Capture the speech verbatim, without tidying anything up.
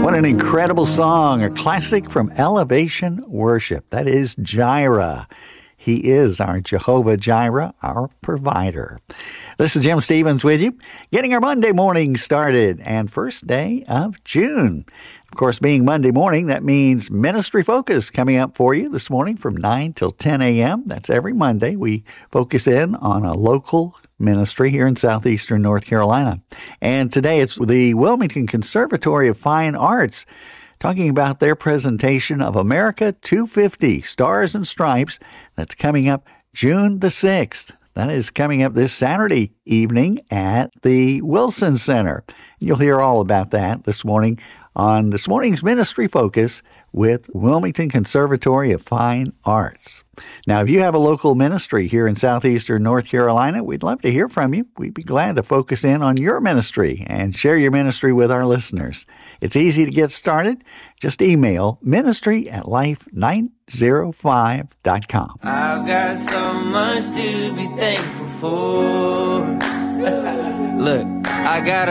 What an incredible song, a classic from Elevation Worship. That is Jireh. He is our Jehovah Jireh, our provider. This is Jim Stevens with you, getting our Monday morning started, and first day of June. Of course, being Monday morning, that means Ministry Focus coming up for you this morning from nine till ten a.m. That's every Monday. We focus in on a local ministry here in southeastern North Carolina. And today it's the Wilmington Conservatory of Fine Arts, talking about their presentation of America two fifty, Stars and Stripes. That's coming up June the sixth. That is coming up this Saturday evening at the Wilson Center. You'll hear all about that this morning on this morning's Ministry Focus with Wilmington Conservatory of Fine Arts. Now, if you have a local ministry here in southeastern North Carolina, we'd love to hear from you. We'd be glad to focus in on your ministry and share your ministry with our listeners. It's easy to get started. Just email ministry at life nine oh five dot com. I've got so much to be thankful for. Look, I got